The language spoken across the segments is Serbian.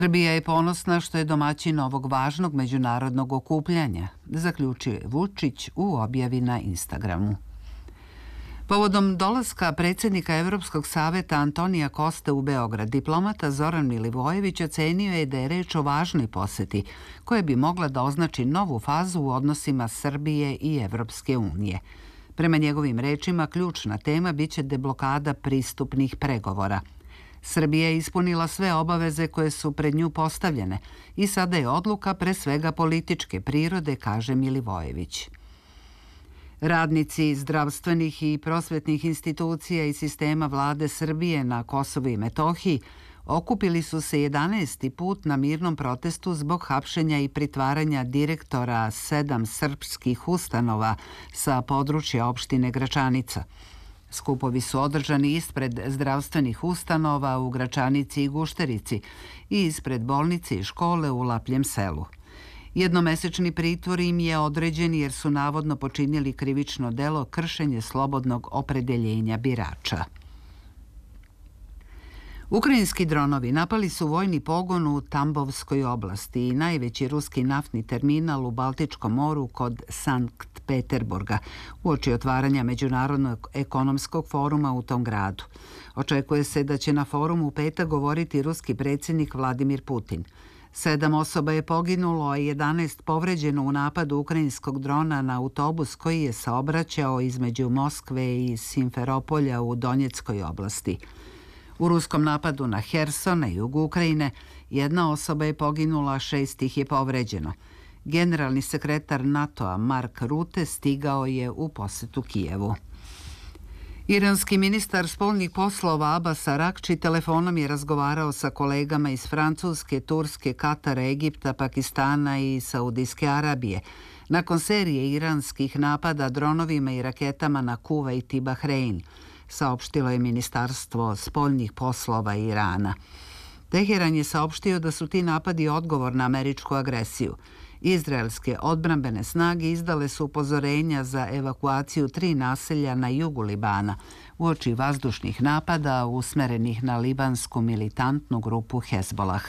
Srbija je ponosna što je domaćin ovog važnog međunarodnog okupljanja, zaključio je Vučić u objavi na Instagramu. Povodom dolaska predsjednika Evropskog saveta Antonija Koste u Beograd, diplomata Zoran Milivojević ocenio je da je reč o važnoj poseti koja bi mogla da označi novu fazu u odnosima Srbije i Evropske unije. Prema njegovim rečima, ključna tema biće deblokada pristupnih pregovora. Srbija je ispunila sve obaveze koje su pred nju postavljene i sada je odluka pre svega političke prirode, kaže Milivojević. Radnici zdravstvenih i prosvetnih institucija i sistema vlade Srbije na Kosovu i Metohiji okupili su se 11. put na mirnom protestu zbog hapšenja i pritvaranja direktora 7 srpskih ustanova sa područja opštine Gračanica. Skupovi su održani ispred zdravstvenih ustanova u Gračanici i Gušterici i ispred bolnice i škole u Lapljem selu. Jednomesečni pritvor im je određen jer su navodno počinili krivično delo kršenje slobodnog opredeljenja birača. Ukrajinski dronovi napali su vojni pogon u Tambovskoj oblasti i najveći ruski naftni terminal u Baltičkom moru kod Sankt Peterburga uoči otvaranja Međunarodnog ekonomskog foruma u tom gradu. Očekuje se da će na forumu u petak govoriti ruski predsjednik Vladimir Putin. 7 osoba je poginulo, a 11 povređeno u napadu ukrajinskog drona na autobus koji je saobraćao između Moskve i Simferopolja u Donjeckoj oblasti. U ruskom napadu na Herson na jugu Ukrajine 1 osoba je poginula, 6 ih je povređeno. Generalni sekretar NATO-a Mark Rutte stigao je u posetu Kijevu. Iranski ministar spoljnih poslova Abbas Arakči telefonom je razgovarao sa kolegama iz Francuske, Turske, Katara, Egipta, Pakistana i Saudijske Arabije nakon serije iranskih napada dronovima i raketama na Kuvajt i Bahrein, saopštilo je Ministarstvo spoljnih poslova Irana. Teheran je saopštio da su ti napadi odgovor na američku agresiju. Izraelske odbrambene snage izdale su upozorenja za evakuaciju 3 naselja na jugu Libana uoči vazdušnih napada usmerenih na libansku militantnu grupu Hezbolah.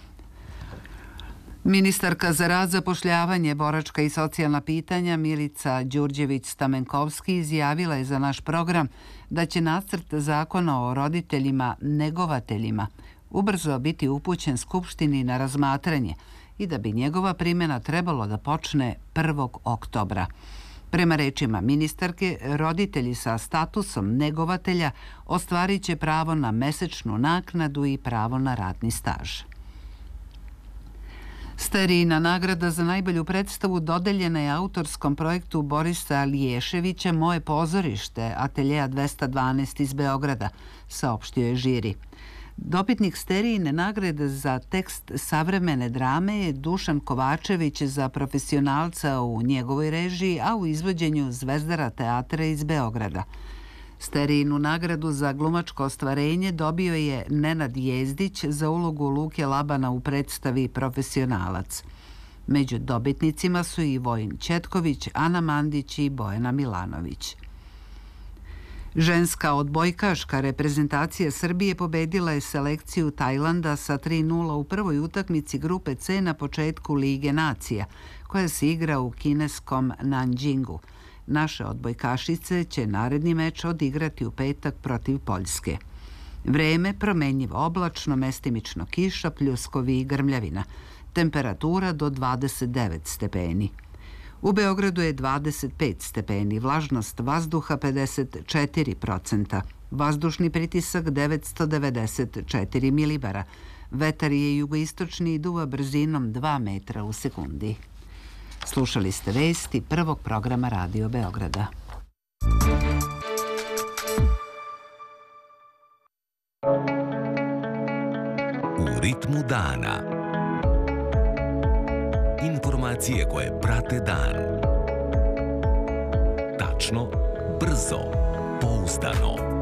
Ministarka za rad, zapošljavanje, boračka i socijalna pitanja Milica Đurđević-Stamenkovski izjavila je za naš program da će nacrt zakona o roditeljima negovateljima ubrzo biti upućen Skupštini na razmatranje i da bi njegova primjena trebalo da počne 1. oktobra. Prema rečima ministarke, roditelji sa statusom negovatelja ostvarit će pravo na mesečnu naknadu i pravo na radni staž. Sterijina nagrada za najbolju predstavu dodeljena je autorskom projektu Borisa Liješevića Moje pozorište, ateljeja 212 iz Beograda, saopštio je žiri. Dobitnik Sterijine nagrade za tekst savremene drame je Dušan Kovačević za profesionalca u njegovoj režiji, a u izvođenju Zvezdara teatra iz Beograda. Sterijinu nagradu za glumačko ostvarenje dobio je Nenad Jezdić za ulogu Luke Labana u predstavi Profesionalac. Među dobitnicima su i Vojin Ćetković, Ana Mandić i Bojana Milanović. Ženska odbojkaška reprezentacija Srbije pobedila je selekciju Tajlanda sa 3:0 u prvoj utakmici grupe C na početku Lige nacija, koja se igra u kineskom Nanjingu. Naše odbojkašice će naredni meč odigrati u petak protiv Poljske. Vreme promenjivo oblačno, mestimično kiša, pljuskovi i grmljavina. Temperatura do 29 stepeni. U Beogradu je 25 stepeni, vlažnost vazduha 54%, vazdušni pritisak 994 milibara, vetar je jugoistočni i duva brzinom 2 metra u sekundi. Slušali ste vesti prvog programa Radio Beograda. U ritmu dana. Informacije koje prate dan. Tačno, brzo, pouzdano.